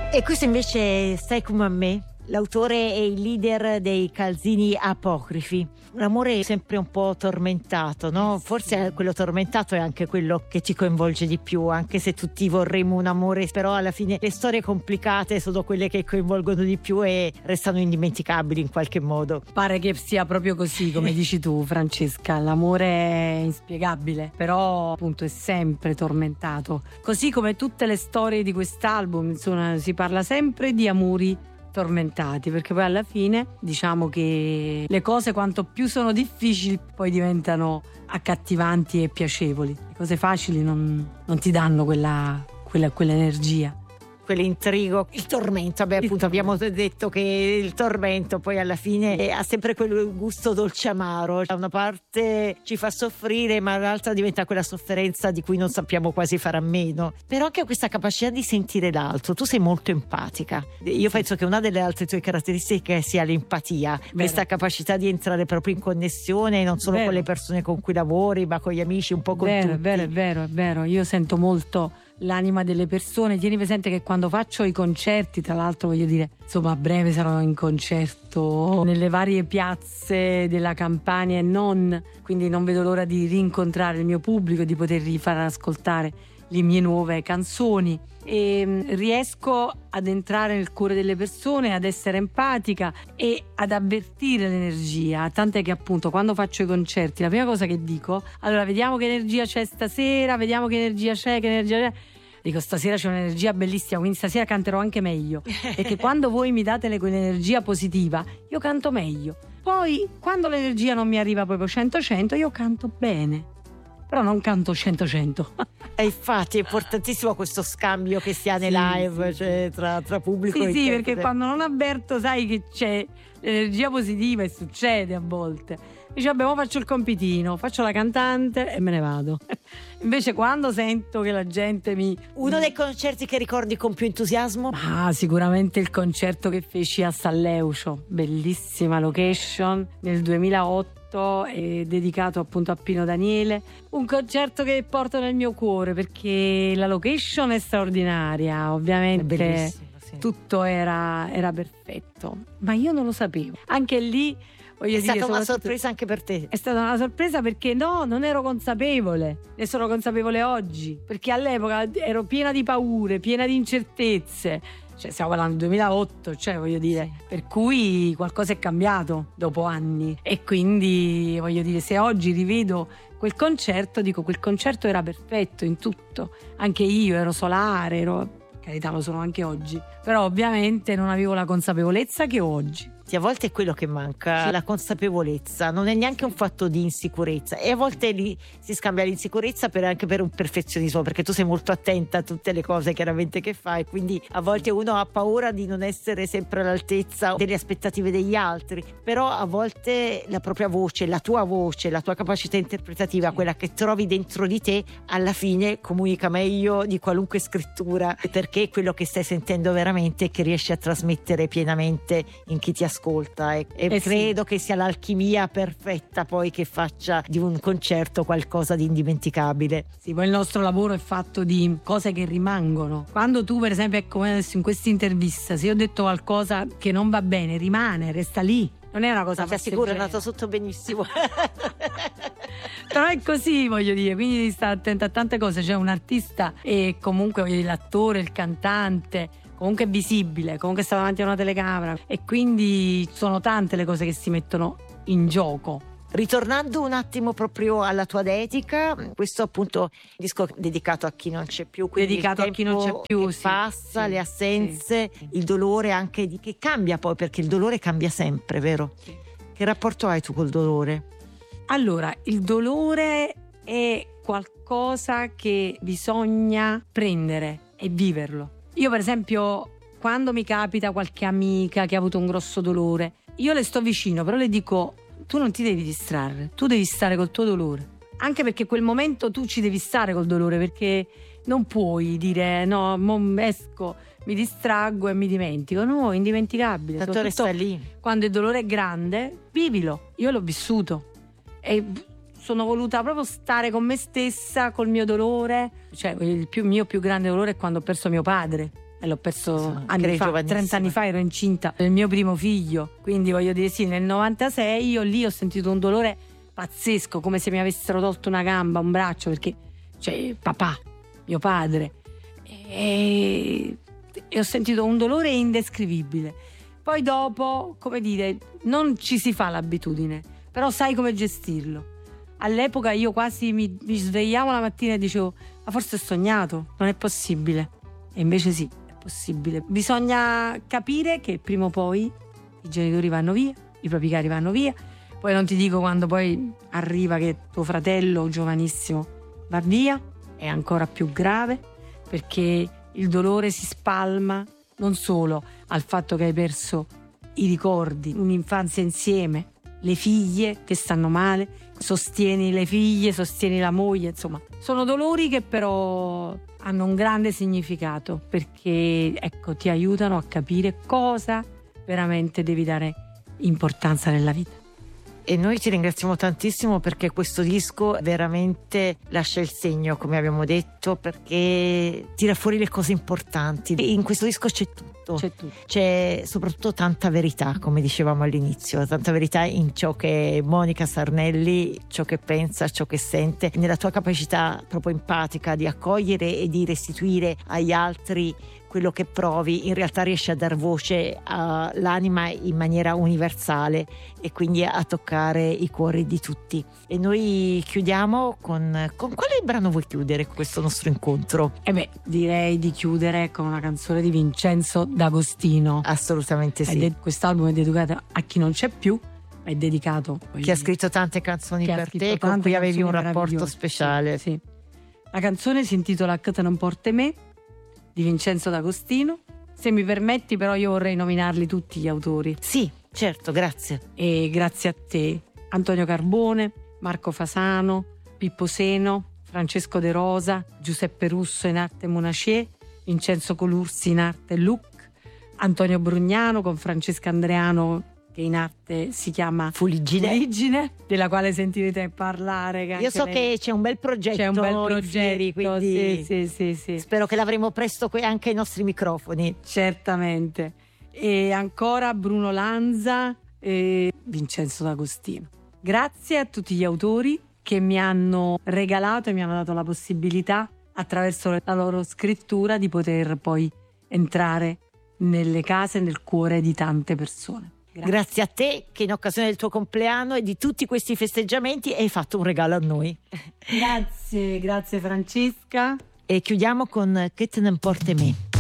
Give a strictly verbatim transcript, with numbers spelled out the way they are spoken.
E questo invece Stai come a me, l'autore e il leader dei Calzini Apocrifi. Un amore sempre un po' tormentato, no? Forse quello tormentato è anche quello che ti coinvolge di più, anche se tutti vorremmo un amore, però alla fine le storie complicate sono quelle che coinvolgono di più e restano indimenticabili in qualche modo. Pare che sia proprio così, come dici tu, Francesca. L'amore è inspiegabile, però appunto è sempre tormentato. Così come tutte le storie di quest'album, insomma, si parla sempre di amori tormentati, perché poi alla fine diciamo che le cose quanto più sono difficili poi diventano accattivanti e piacevoli. Le cose facili non, non ti danno quella, quella, quell'energia. Quell'intrigo, il tormento, beh appunto abbiamo detto che il tormento poi alla fine ha sempre quel gusto dolce amaro, da una parte ci fa soffrire ma dall'altra diventa quella sofferenza di cui non sappiamo quasi fare a meno, però anche questa capacità di sentire l'altro. Tu sei molto empatica, io penso che una delle altre tue caratteristiche sia l'empatia. Vero. Questa capacità di entrare proprio in connessione non solo vero. Con le persone con cui lavori ma con gli amici, un po' con vero, tutti. È vero, è vero, è vero, io sento molto l'anima delle persone. Tieni presente che quando faccio i concerti, tra l'altro voglio dire, insomma a breve sarò in concerto nelle varie piazze della Campania e non, quindi non vedo l'ora di rincontrare il mio pubblico e di potergli far ascoltare le mie nuove canzoni e riesco ad entrare nel cuore delle persone, ad essere empatica e ad avvertire l'energia, tant'è che appunto quando faccio i concerti la prima cosa che dico, allora vediamo che energia c'è stasera, vediamo che energia c'è, che energia c'è. Dico stasera c'è un'energia bellissima, quindi stasera canterò anche meglio, perché quando voi mi date quell'energia positiva io canto meglio. Poi quando l'energia non mi arriva proprio cento cento io canto bene, però non canto cento cento. E infatti è importantissimo questo scambio che si ha nei sì, live, sì. Cioè, tra, tra pubblico sì, e sì, interprete. perché quando non avverto sai che c'è l'energia positiva e succede a volte. Dice vabbè, ora faccio il compitino, faccio la cantante e me ne vado. Invece quando sento che la gente mi... Uno dei concerti che ricordi con più entusiasmo? Ah, sicuramente il concerto che feci a San Leucio, bellissima location, nel duemilaotto, è dedicato appunto a Pino Daniele. Un concerto che porto nel mio cuore perché la location è straordinaria, ovviamente. È bellissimo, sì. Tutto era, era perfetto, ma io non lo sapevo. Anche lì voglio è dire, stata una sorpresa anche per te. È stata una sorpresa perché no, non ero consapevole. Ne sono consapevole oggi, perché all'epoca ero piena di paure, piena di incertezze. Cioè stiamo parlando del duemilaotto, cioè voglio dire, sì. Per cui qualcosa è cambiato dopo anni e quindi voglio dire, se oggi rivedo quel concerto, dico quel concerto era perfetto in tutto. Anche io ero solare, ero, per carità lo sono anche oggi, però ovviamente non avevo la consapevolezza che ho oggi. A volte è quello che manca, sì. La consapevolezza, non è neanche un fatto di insicurezza e a volte lì si scambia l'insicurezza per, anche per un perfezionismo, perché tu sei molto attenta a tutte le cose chiaramente che fai, quindi a volte uno ha paura di non essere sempre all'altezza delle aspettative degli altri, però a volte la propria voce, la tua voce, la tua capacità interpretativa, sì. Quella che trovi dentro di te alla fine comunica meglio di qualunque scrittura, perché è quello che stai sentendo veramente e che riesci a trasmettere pienamente in chi ti ascolta. ascolta e, e eh credo sì. Che sia l'alchimia perfetta poi che faccia di un concerto qualcosa di indimenticabile. Sì, poi il nostro lavoro è fatto di cose che rimangono. Quando tu per esempio, ecco, adesso in questa intervista, se io ho detto qualcosa che non va bene, rimane, resta lì. Non è una cosa ti assicuro, è andato sotto benissimo. Però è così, voglio dire, quindi devi stare attento a tante cose. C'è un artista e comunque voglio dire, l'attore, il cantante, comunque è visibile, comunque sta davanti a una telecamera e quindi sono tante le cose che si mettono in gioco. Ritornando un attimo proprio alla tua dedica, questo appunto disco dedicato a chi non c'è più, dedicato a chi non c'è più, che sì, passa, sì, le assenze, sì. Il dolore anche di, che cambia poi, perché il dolore cambia sempre, vero? Sì. Che rapporto hai tu col dolore? Allora, il dolore è qualcosa che bisogna prendere e viverlo. Io per esempio quando mi capita qualche amica che ha avuto un grosso dolore, io le sto vicino, però le dico tu non ti devi distrarre, tu devi stare col tuo dolore, anche perché quel momento tu ci devi stare col dolore, perché non puoi dire no, mo esco, mi distraggo e mi dimentico. No, è indimenticabile. Tanto resta lì. Quando il dolore è grande, vivilo. Io l'ho vissuto e sono voluta proprio stare con me stessa, col mio dolore. Cioè il più, mio più grande dolore è quando ho perso mio padre. e l'ho perso Sì, anni eri fa, giovanissima. trenta anni fa ero incinta del mio primo figlio, quindi voglio dire sì, nel novantasei io lì ho sentito un dolore pazzesco, come se mi avessero tolto una gamba, un braccio, perché cioè papà, mio padre, e, e ho sentito un dolore indescrivibile. Poi dopo, come dire, non ci si fa l'abitudine, però sai come gestirlo. All'epoca io quasi mi, mi svegliavo la mattina e dicevo ma forse ho sognato, non è possibile. E invece sì, è possibile. Bisogna capire che prima o poi i genitori vanno via, i propri cari vanno via. Poi non ti dico quando poi arriva che tuo fratello giovanissimo va via, è ancora più grave, perché il dolore si spalma non solo al fatto che hai perso i ricordi, un'infanzia insieme, le figlie che stanno male, sostieni le figlie, sostieni la moglie, insomma, sono dolori che però hanno un grande significato, perché ecco, ti aiutano a capire cosa veramente devi dare importanza nella vita. E noi ti ringraziamo tantissimo perché questo disco veramente lascia il segno, come abbiamo detto, perché tira fuori le cose importanti. E in questo disco c'è tutto. C'è tutto. C'è soprattutto tanta verità, come dicevamo all'inizio, tanta verità in ciò che Monica Sarnelli, ciò che pensa, ciò che sente, nella tua capacità proprio empatica di accogliere e di restituire agli altri quello che provi. In realtà riesci a dar voce all'anima in maniera universale e quindi a toccare i cuori di tutti. E noi chiudiamo con, con quale brano vuoi chiudere questo nostro incontro? E beh, direi di chiudere con una canzone di Vincenzo D'Agostino. Assolutamente sì. De- quest'album è dedicato a chi non c'è più, ma è dedicato Chi ha scritto tante canzoni che ha per scritto te, con tante cui avevi un canzoni rapporto meravigliose. speciale. Sì, sì. La canzone si intitola Che te non porte me, di Vincenzo D'Agostino. Se mi permetti, però, io vorrei nominarli tutti gli autori. Sì, certo, grazie. E grazie a te, Antonio Carbone, Marco Fasano, Pippo Seno, Francesco De Rosa, Giuseppe Russo in arte Monacier, Vincenzo Colursi in arte Luc, Antonio Brugnano con Francesca Andreano che in arte si chiama Fuliggine. Fuliggine, della quale sentirete parlare. Che Io so lei... che c'è un bel progetto, c'è un bel in progetto, Fieri, quindi sì, sì, sì, sì. spero che l'avremo presto qui anche ai nostri microfoni. Certamente. E ancora Bruno Lanza e Vincenzo D'Agostino. Grazie a tutti gli autori che mi hanno regalato e mi hanno dato la possibilità, attraverso la loro scrittura, di poter poi entrare nelle case, nel cuore di tante persone. Grazie. Grazie a te che in occasione del tuo compleanno e di tutti questi festeggiamenti hai fatto un regalo a noi. Grazie, grazie Francesca. E chiudiamo con Che te ne importe me.